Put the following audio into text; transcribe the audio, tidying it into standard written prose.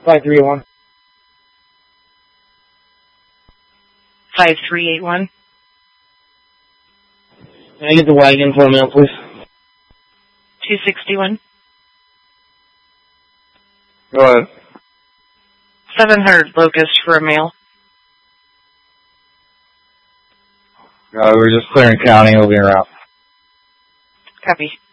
5381. 5381. Can I get the wagon for a mail, please? 261. Go ahead. 700 Locust for a mail. We're just clearing county. We'll be around. Copy.